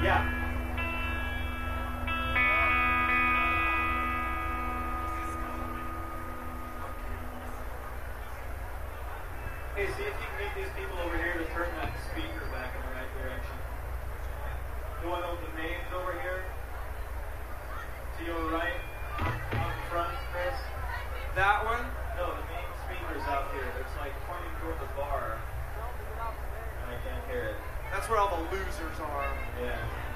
Hey, see if you can get these people over here to turn that speaker back in the right direction. The one of the names over here. To your right, out in front, Chris. That one? No, the main speaker's out here. It's like pointing toward the bar. And I can't hear it. That's where all the losers are. Yeah.